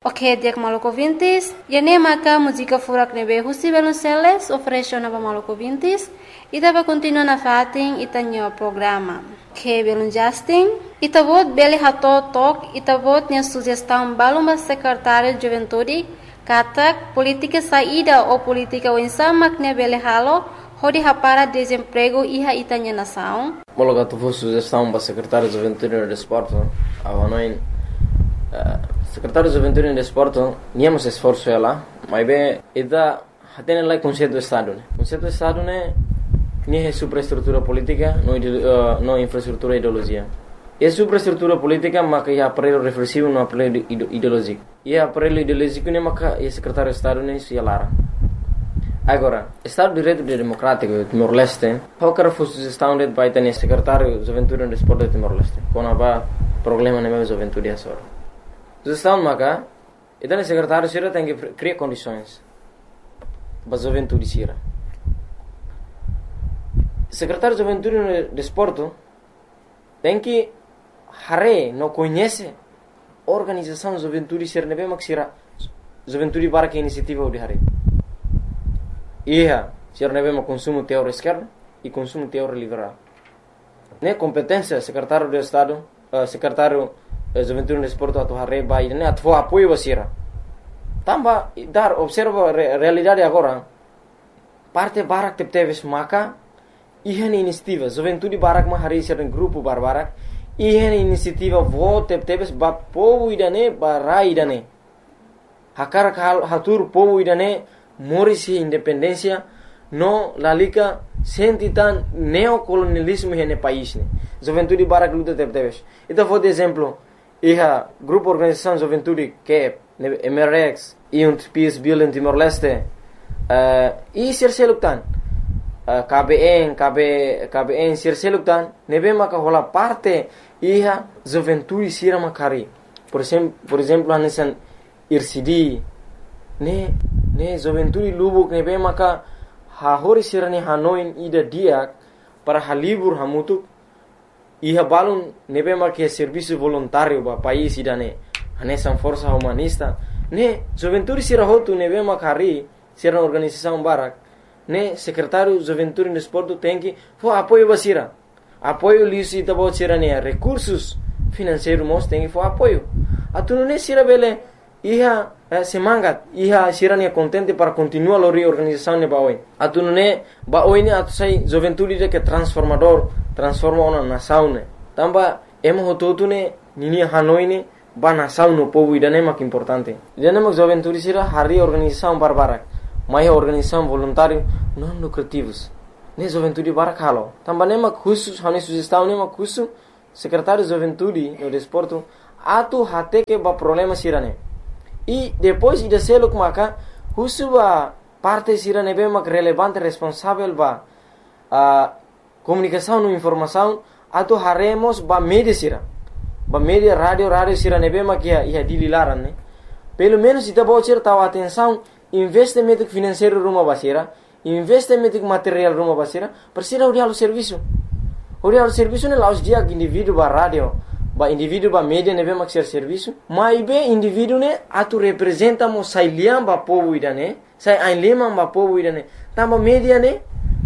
Ok, dia Maluco Vintis. Yane maka música furak nebe husi Belonceles oferece na Maluco Vintis. Ita vai continuar na fatin itanyo programa. Que Belon Justin. Ita vot bele hato tok. Ita vot nia sugestão baluma secretário de juventude. Katak política saída ou política wensamak ne bele halo. Hodi hapara desemprego iha itanya nação. Mologa tu vou sugestão para secretário de juventude e desporto. Avanoin. Secretário de Juventude e Desporto, níamos esforço ela, mas bem, ida tem lá conceito do Estado, né? Conceito do Estado né, nem é superestrutura política, não infraestrutura ideologia. É superestrutura política, mas que é aparelho reflexivo, não aparelho ideológico. E aparelho ideológico né, mas que é secretário de Estado né, se alara. Agora, Estado de Direito Democrático Timor-Leste, qualquer sugestão de vai ter secretário de Juventude e Desporto de Timor-Leste, quando há problema na minha juventude é só. Sugestão maka, então o secretário Sira tem que criar condições para a juventude Sira. O secretário de Juventude e Desporto tem que não conhece a organização de juventude Sira, não é mesmo que Sira juventude para que iniciativa de Hare. Sira não é mesmo consumo teórico esquerdo e consumo teórico liberal. Né competência secretário de Estado, secretário Juventude e Desporto atu harre bai ne atu apoio basira. Tamba dar observa a realidade agora. Parte barak tepteves maka ihan inisiativa Juventude barak ma hari ser grupo barbarak ihan inisiativa vo tepteves ba povo idane ba idane. Hakar hatur povo idane morisi independência no lalika sentitan neocolonialismo hene país ne. Juventude barak luta tepteves. Então vou de exemplo grupo organização Juventude que é MRX e Peace Building Timor-Leste e Sirseluktan KBN Sirseluktan nebe maka rola parte Juventude Sira Makari por exemplo anesan IRCD ne Juventude Lubuk nebe maka hahori Sira ne Hanoi ida dia para halibur hamutuk balun nebe marque serviço voluntário ba país idane anesan força humanista ne juventude sira hotu nebe makari sira organização barak ne secretário juventude e desporto tem que apoio basira apoio lisi tabo sira ne recursos financeiros mos tem que apoio atunu ne sira bele semangat sira ne contente para continuar a organização ne baoi atunu ne baoi ne atu sai juventude de que transforma uma nação ne tamba emo hototu ne nini Hanoi ne ba nação no povo idane mak importante idane mak juventude sira hari organização barbarak mai organização voluntário não lucrativos ne juventude barak halo tamba ne mak khusus hane sugestão ne mak khusus secretário de juventude no desporto atu hate que ba problema sira ne e depois ida seluk maka khusus ba parte sira ne be mak relevante responsável ba comunicação e informação atu haremos ba mídia sira ba mídia rádio sira nebe makia ia dililaran ne pelo menos ita bocir tahu atenção investimento financeiro rumah basira investimento material rumah basira persira urial serviço ne laus dia indivíduo ba rádio ba indivíduo ba mídia nebe maksir serviço mai be indivíduo ne atu representa mo sai liam ba povo idane sai ain lima ba povo idane tamba mídia ne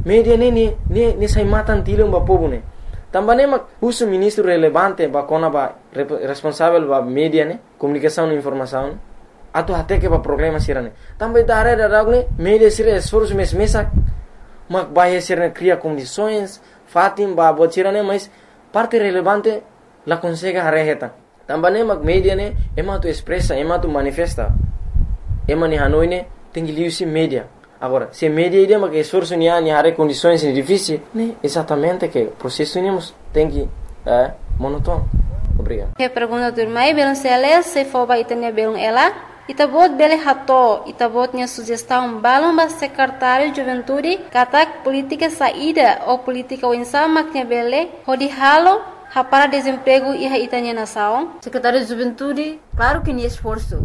sai matan tilung ba povo ne tambane mak husu ministro relevante ba kona ba responsável ba media ne comunicação e informação atu hate que ba problema sirane também dare ne media sira esforço mesa mak ba sirane cria condições fatim ba botirane mas parte relevante la consegue hareheta tambane mak media ne ema tu expressa ema tu manifesta ema ni Hanoi ne tem que liusi media. Agora, se media ideia que esforço ni há condições difíceis, né? Exatamente que o processo tem que monótono. Obrigado. Que pergunta do mai Belonceles se for ba itanya belong ela, itabot bele hato, itabot nia sugestão balong ba secretário de juventude, katak política saída ou política winsama nia bele, hodi halo para desemprego iha itanya nação. Secretário de juventude, claro que ni esforço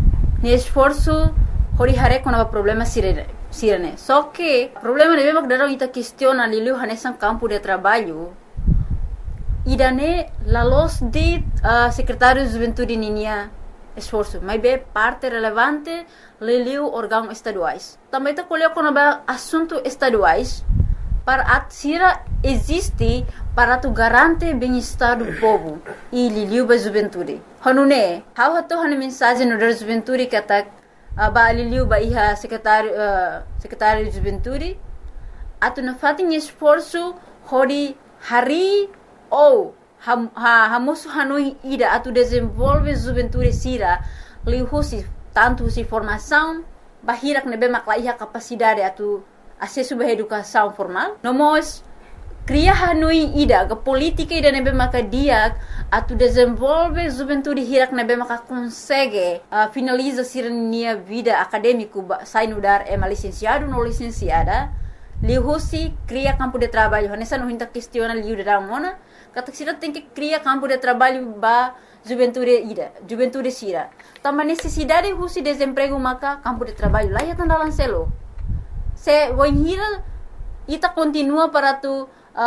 hori hare kona problema sirene. Só que problema de mesmo que daram ita questiona lilu hanesan campo de trabalho. Idane la los de secretário de juventude ninia esforço, mas é parte relevante liliu órgãos estaduais. Também está colocando assuntos estaduais para a CIRA existe para tu garante bem-estar do povo e liliu ba juventude. Hanune, how hato hanu mensagem no da juventude que tá ba liliu ba iha secretário de juventude atu na fatin esforço hori hari ou hamosu hanui ida atu desenvolve juventude CIRA lihusi tanto si formação bahirak nebe makla iha capacidade atu acesso à educação formal. Nós cria hanui ida ke política ida nebe maka dia atu desenvolve juventude hirak nebe maka consegue finaliza sirnia vida acadêmico sai no dar licenciado no licenciada lihusi cria campo de trabalho nessa não hinta questiona liu da mona kata sira tem que cria campo de trabalho ba juventude CIRA também necessidade husi desemprego maka campo de trabalho lá ya tanda lancelo se wanhira ita continua para tu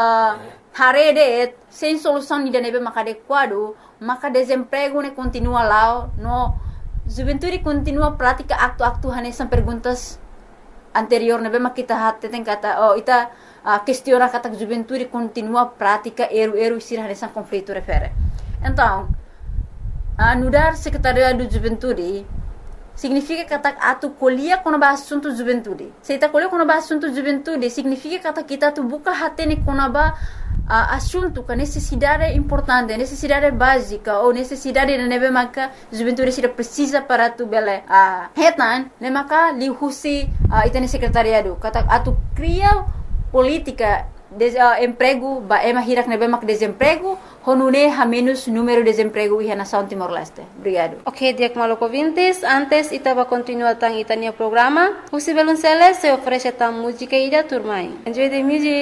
harede sem solução ida nebe maka adequado maka desemprego ne continua lá no juventude continua prática aktu hanesan perguntas anterior nebe maka kita hatte tem kata ita questiona kata juventude continua prática eru CIRA hanesan conflito refere então nudar secretaria do juventude significa kata atu colhia quando ba assunto juventude. Se ita colhia quando ba assunto juventude significa kata kita tu buka hatene quando ba assunto que necessidade importante, necessidade básica ou necessidade de nebe maka juventude CIRA precisa para tu bele hetan ne maka lihusi itane secretariado kata atu cria política emprego ba hirak nebe mak desemprego honune ha menos número de desemprego iha nação Timor-Leste. Obrigado. Ok, Diak Maloko Vintes, antes itava continua tang itania programa. Husi Velunceles se oferece tam música ida turmai. Enjoy the music.